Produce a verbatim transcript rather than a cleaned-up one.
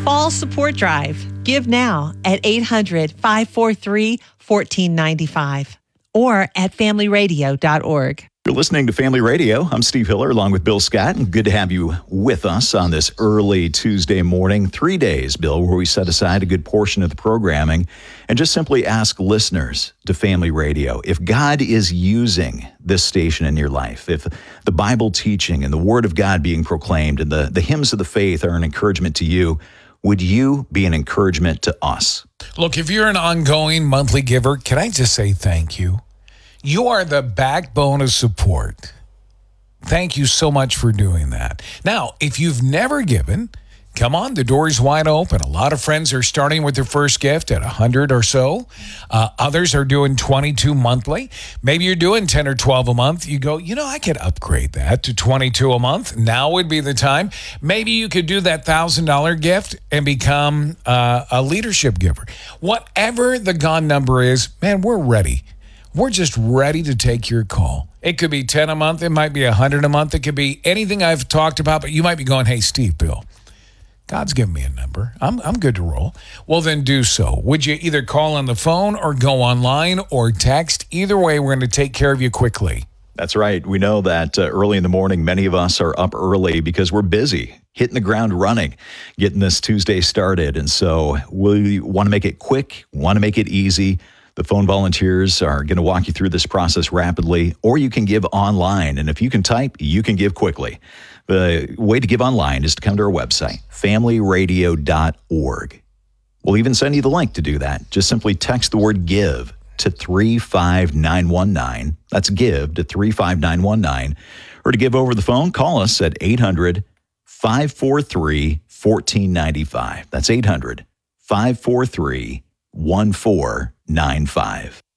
Fall Support Drive. Give now at eight hundred, five four three, one four nine five or at family radio dot org. You're listening to Family Radio. I'm Steve Hiller along with Bill Scott, and good to have you with us on this early Tuesday morning. Three days, Bill, where we set aside a good portion of the programming and just simply ask listeners to Family Radio if God is using this station in your life, if the Bible teaching and the Word of God being proclaimed and the, the hymns of the faith are an encouragement to you. Would you be an encouragement to us? Look, if you're an ongoing monthly giver, can I just say thank you? You are the backbone of support. Thank you so much for doing that. Now, if you've never given, come on, the door is wide open. A lot of friends are starting with their first gift at one hundred or so. Uh, others are doing twenty-two monthly. Maybe you're doing ten or twelve a month. You go, you know, I could upgrade that to twenty-two a month. Now would be the time. Maybe you could do that one thousand dollars gift and become uh, a leadership giver. Whatever the God number is, man, we're ready. We're just ready to take your call. It could be ten a month. It might be one hundred a month. It could be anything I've talked about, but you might be going, hey, Steve, Bill, God's given me a number. I'm I'm good to roll. Well, then do so. Would you either call on the phone or go online or text? Either way, we're going to take care of you quickly. That's right. We know that uh, early in the morning, many of us are up early because we're busy, hitting the ground running, getting this Tuesday started. And so we want to make it quick, want to make it easy. The phone volunteers are going to walk you through this process rapidly, or you can give online. And if you can type, you can give quickly. The way to give online is to come to our website, family radio dot org. We'll even send you the link to do that. Just simply text the word give to three five nine one nine. That's give to three five nine one nine. Or to give over the phone, call us at eight hundred, five four three, one four nine five. That's eight hundred, five four three, one four nine five.